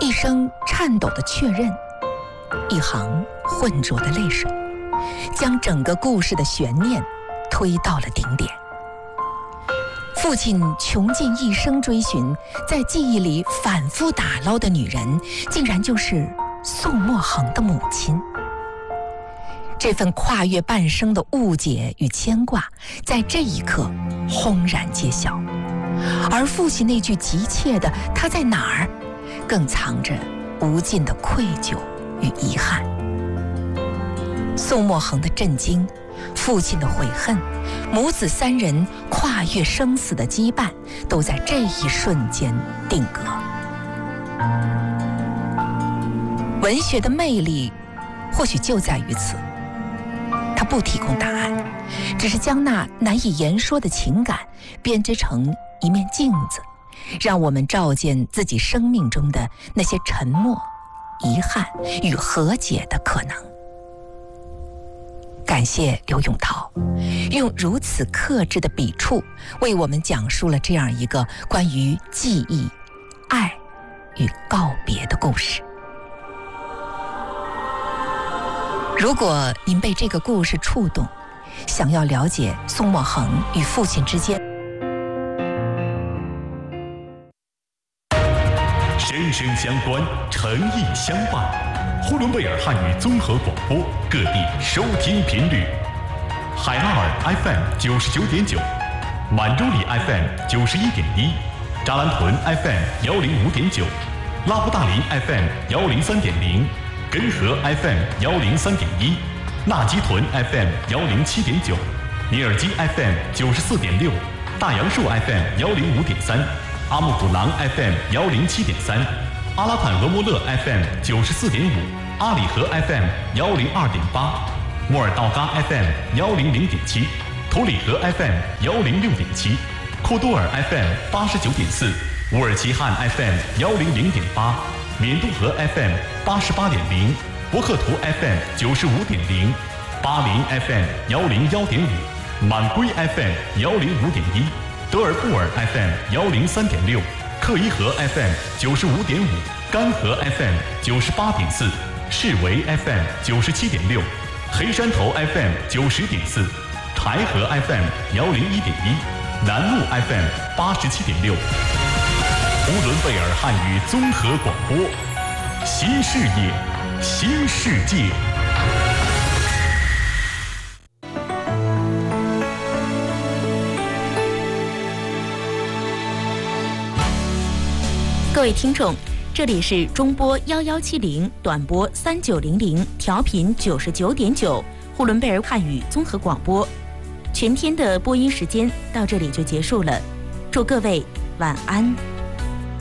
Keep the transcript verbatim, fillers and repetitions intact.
一声颤抖的确认，一行浑浊的泪水，将整个故事的悬念推到了顶点。父亲穷尽一生追寻，在记忆里反复打捞的女人，竟然就是宋墨恒的母亲。这份跨越半生的误解与牵挂，在这一刻轰然揭晓。而父亲那句急切的“他在哪儿”，更藏着无尽的愧疚与遗憾。宋墨恒的震惊，父亲的悔恨，母子三人跨越生死的羁绊，都在这一瞬间定格。文学的魅力或许就在于此，它不提供答案，只是将那难以言说的情感编织成一面镜子，让我们照见自己生命中的那些沉默、遗憾与和解的可能。感谢刘永涛，用如此克制的笔触，为我们讲述了这样一个关于记忆、爱与告别的故事。如果您被这个故事触动，想要了解宋墨恒与父亲之间生生相关，诚意相伴。呼伦贝尔汉语综合广播各地收听频率：海拉尔 F M 九十九点九，满洲里 F M 九十一点一，扎兰屯 F M 幺零五点九，拉布大林 F M 幺零三点零，根河 F M 幺零三点一，纳基屯 F M 幺零七点九，尼尔基 F M 九十四点六，大杨树 F M 幺零五点三，阿木古囊 F M 幺零七点三。阿拉坦俄莫勒 F M 九十四点五，阿里河 F M 幺零二点八，莫尔道嘎 F M 幺零零点七，图里河 F M 幺零六点七，库多尔 F M 八十九点四，乌尔齐汉 F M 幺零零点八，缅都河 F M 八十八点零，博克图 F M 九十五点零，巴林 F M 幺零幺点五，满归 F M 幺零五点一，德尔布尔 F M 幺零三点六。克伊河 F M 九十五点五，干河 F M 九十八点四，士维 F M 九十七点六，黑山头 F M 九十点四，柴河 F M 幺零一点一，南路 F M 八十七点六。呼伦贝尔汉语综合广播，新视野，新世界。 各位听众，这里是中波幺幺七零，短波三九零零，调频九十九点九，呼伦贝尔汉语综合广播。全天的播音时间到这里就结束了，祝各位晚安。